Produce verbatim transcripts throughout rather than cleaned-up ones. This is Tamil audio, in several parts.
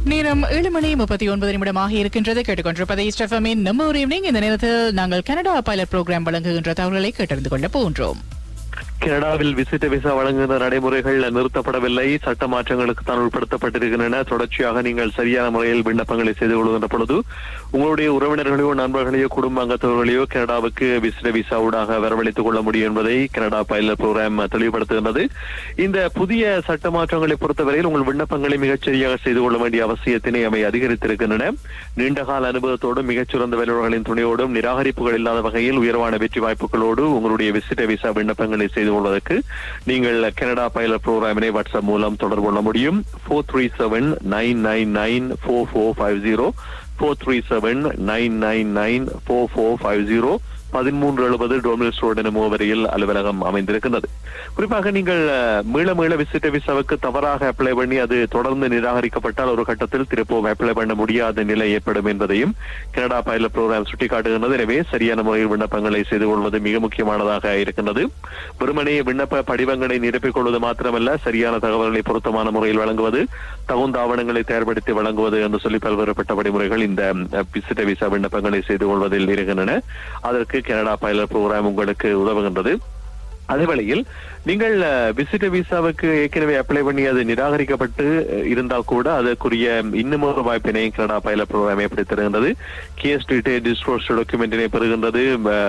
நேரம் ஏழு மணி முப்பத்தி ஒன்பது நிமிடமாக இருக்கின்றது. கேட்டுக்கொண்டிருப்பதை ஸ்டெஃபமின் நம்ம ஒரு ஈவினிங். இந்த நேரத்தில் நாங்கள் கனடா பைலட் புரோகிராம் வழங்குகின்ற தகவல்களை கேட்டறிந்து கொள்ள போகின்றோம். கனடாவில் விசிட்ட விசா வழங்குகின்ற நடைமுறைகள் நிறுத்தப்படவில்லை. சட்ட மாற்றங்களுக்கு தான் உட்படுத்தப்பட்டிருக்கின்றன. தொடர்ச்சியாக நீங்கள் சரியான முறையில் விண்ணப்பங்களை செய்து கொள்கின்ற பொழுது உங்களுடைய உறவினர்களையோ நண்பர்களையோ குடும்ப அங்கத்தவர்களையோ கனடாவுக்கு விசிட்ட விசா ஊடாக வரவழைத்துக் கொள்ள முடியும் என்பதை கனடா பைலட் புரோகிராம் தெளிவுபடுத்துகின்றது. இந்த புதிய சட்ட மாற்றங்களை பொறுத்தவரையில் உங்கள் விண்ணப்பங்களை மிகச்சரியாக செய்து கொள்ள வேண்டிய அவசியத்தினை அவை அதிகரித்திருக்கின்றன. நீண்டகால அனுபவத்தோடும் மிகச்சிறந்த வல்லுநர்களின் துணையோடும் நிராகரிப்புகள் இல்லாத வகையில் உயர்வான வெற்றி வாய்ப்புகளோடு உங்களுடைய விசிட்ட விசா விண்ணப்பங்களை செய்து கொள்வதற்கு நீங்கள் கனடா பைலட் புரோகிராமினை வாட்ஸ்அப் மூலம் தொடர்பு கொள்ள முடியும். Four three seven nine nine nine four four five zero four three seven nine nine nine four four five zero பதிமூன்று எழுபது டோமில்ஸ் ரோடு எனும் முகவரியில் அலுவலகம் அமைந்திருக்கின்றது. குறிப்பாக நீங்கள் மீள மீள விசிட்ட விசாவுக்கு தவறாக அப்ளை பண்ணி அது தொடர்ந்து நிராகரிக்கப்பட்டால் ஒரு கட்டத்தில் திருப்பவும் அப்ளை பண்ண முடியாத நிலை ஏற்படும் என்பதையும் கனடா பைலட் புரோகிராம் சுட்டிக்காட்டுகின்றது. எனவே சரியான முறையில் விண்ணப்பங்களை செய்து கொள்வது மிக முக்கியமானதாக இருக்கின்றது. வெறுமனே விண்ணப்ப படிவங்களை நிரப்பிக் கொள்வது மாத்திரமல்ல, சரியான தகவல்களை பொருத்தமான முறையில் வழங்குவது, தகுந்த ஆவணங்களை தயார்படுத்தி வழங்குவது என்று சொல்லி பல்வேறுபட்ட வழிமுறைகள் இந்த விசிட்ட விசா விண்ணப்பங்களை செய்து கொள்வதில் இருக்கின்றன. அதற்கு கனடா பைலட் புரோகிராம் உங்களுக்கு உதவுகின்றது. அதே வேளையில் நீங்கள் விசிட்ட விசாவுக்கு ஏற்கனவே அப்ளை பண்ணி அது நிராகரிக்கப்பட்டு இருந்தால் கூட அதற்குரிய இன்னும் ஒரு வாய்ப்பினை கனடா பைலட் புரோகிராம் எப்படி தருகின்றது. கேஸ் டீடைல் டிஸ்க்ளோசர் டாக்குமெண்டினை பெறுகின்றது.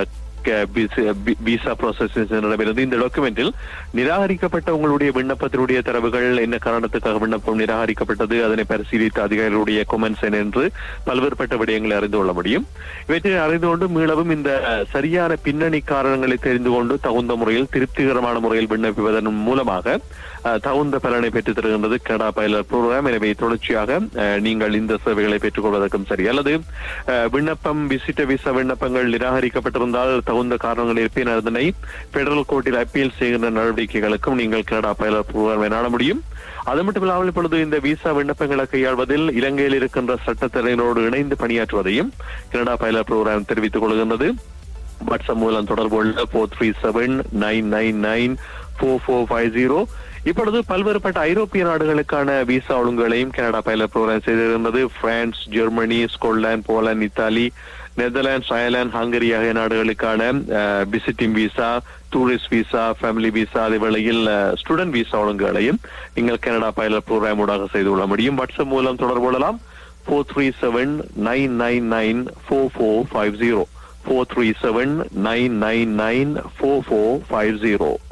விசா ப்ராசஸிங் நடக்கிறது. இந்த டாக்குமெண்டில் நிராகரிக்கப்பட்ட உங்களுடைய விண்ணப்பத்தினுடைய தரவுகள், என்ன காரணத்துக்காக விண்ணப்பம் நிராகரிக்கப்பட்டது, அதனை பரிசீலித்த அதிகாரிகளுடைய கொமெண்ட்ஸ் என்று பல்வேறுபட்ட விடயங்களை அறிந்து கொள்ள முடியும். இவற்றை அறிந்து கொண்டு மீளவும் இந்த சரியான பின்னணி காரணங்களை தெரிந்து கொண்டு தகுந்த முறையில் திருப்திகரமான முறையில் விண்ணப்பிப்பதன் மூலமாக தகுந்த பலனை பெற்றுத் தருகின்றது கனடா பைலட் புரோகிராம். எனவே தொடர்ச்சியாக நீங்கள் இந்த சேவைகளை பெற்றுக் கொள்வதற்கும் சரி, அல்லது விண்ணப்பம் விசிட்ட விசா விண்ணப்பங்கள் நிராகரிக்கப்பட்டிருந்தால் தகுந்த காரணங்கள் இருப்பின் அதனை பெடரல் கோர்ட்டில் அப்பீல் செய்கின்ற நடவடிக்கைகளுக்கும் நீங்கள் கனடா பைலட் புரோகிராமை நாட முடியும். அது மட்டுமில்லாமல் இப்பொழுது இந்த விசா விண்ணப்பங்களை கையாள்வதில் இலங்கையில் இருக்கின்ற சட்டத்தினரோடு இணைந்து பணியாற்றுவதையும் கனடா பைலட் புரோகிராம் தெரிவித்துக் கொள்கின்றது. வாட்ஸ்அப் மூலம் தொடர்பு கொள்ள four three seven nine nine nine four four five zero. இப்பொழுது பல்வேறுபட்ட ஐரோப்பிய நாடுகளுக்கான விசா ஒழுங்குகளையும் கனடா பைலட் புரோகிராம் செய்திருந்தது. France, Germany, Scotland, Poland, Italy, Netherlands, Ireland, hungry ஆகிய நாடுகளுக்கான visiting visa, tourist visa, family visa, அதே வேளையில் ஸ்டூடெண்ட் விசா ஒழுங்குகளையும் நீங்கள் கனடா பைலட் புரோகிராம் ஊடாக செய்து கொள்ள முடியும். வாட்ஸ்அப் மூலம் தொடர்பு கொள்ளலாம். Four three seven nine nine nine four four five zero four three seven nine nine nine four four five zero.